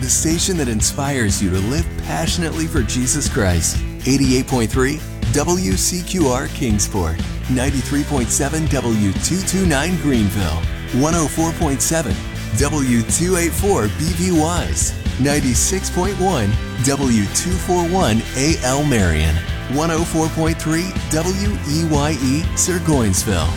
the station that inspires you to live passionately for Jesus Christ. 88.3 WCQR Kingsport, 93.7 W229 Greenville, 104.7 W284 BV Wise, 96.1 W241 AL Marion, 104.3 WEYE Sirgoinsville.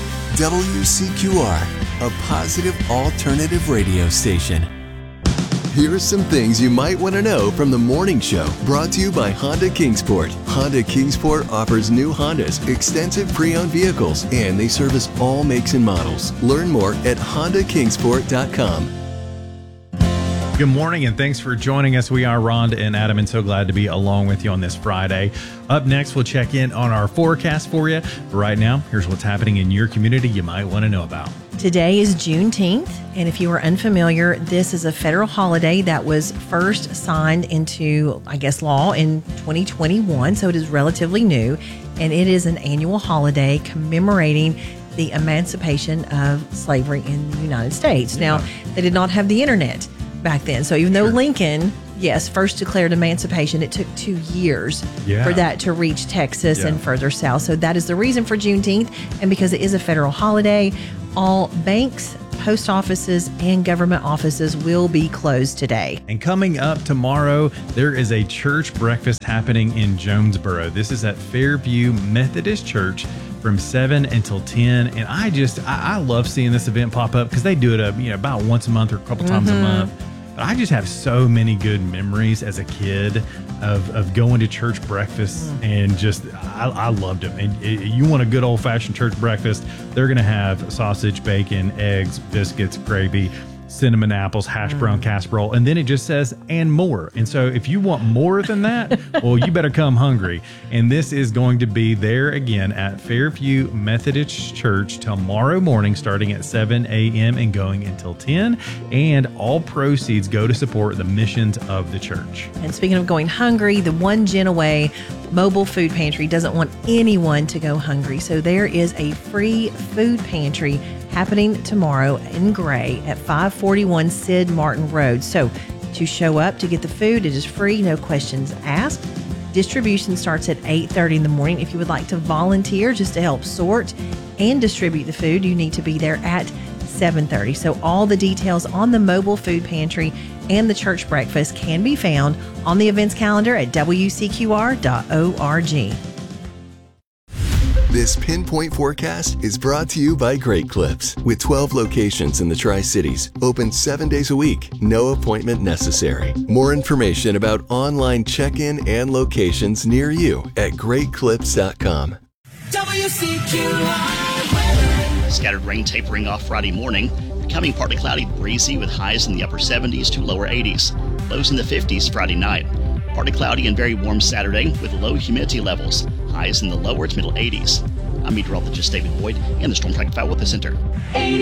WCQR, a positive alternative radio station. Here are some things you might want to know from the morning show, brought to you by Honda Kingsport. Honda Kingsport offers new Hondas, extensive pre-owned vehicles, and they service all makes and models. Learn more at HondaKingsport.com. Good morning, and thanks for joining us. We are Rhonda and Adam, and so glad to be along with you on this Friday. Up next, we'll check in on our forecast for you. But right now, here's what's happening in your community you might want to know about. Today is Juneteenth, and if you are unfamiliar, this is a federal holiday that was first signed into, law in 2021, so it is relatively new, and it is an annual holiday commemorating the emancipation of slavery in the United States. Yeah. Now, they did not have the internet back then, so even though Lincoln, first declared emancipation, it took 2 years for that to reach Texas and further south. So that is the reason for Juneteenth, and because it is a federal holiday, all banks, post offices, and government offices will be closed today. And coming up tomorrow, there is a church breakfast happening in Jonesboro. This is at Fairview Methodist Church from 7 until 10. And I love seeing this event pop up because they do it about once a month or a couple times a month. But I just have so many good memories as a kid of going to church breakfasts, and just I loved them. And you want a good old-fashioned church breakfast, they're going to have sausage, bacon, eggs, biscuits, gravy, cinnamon apples, hash brown casserole, and then it just says, and more. And so if you want more than that, well, you better come hungry. And this is going to be there again at Fairview Methodist Church tomorrow morning, starting at 7 a.m. and going until 10. And all proceeds go to support the missions of the church. And speaking of going hungry, the One Gen Away mobile food pantry doesn't want anyone to go hungry. So there is a free food pantry happening tomorrow in Gray at 541 Sid Martin Road. So to show up to get the food, it is free, no questions asked. Distribution starts at 8:30 in the morning. If you would like to volunteer just to help sort and distribute the food, you need to be there at 7:30. So all the details on the mobile food pantry and the church breakfast can be found on the events calendar at wcqr.org. This Pinpoint Forecast is brought to you by Great Clips, with 12 locations in the Tri-Cities, open 7 days a week, no appointment necessary. More information about online check-in and locations near you at greatclips.com. WCQR weather. Scattered rain tapering off Friday morning, becoming partly cloudy, breezy with highs in the upper 70s to lower 80s, lows in the 50s Friday night. Partly cloudy and very warm Saturday with low humidity levels, highs in the lower to middle 80s. I'm meteorologist David Boyd in the Storm Track 5 Weather Center.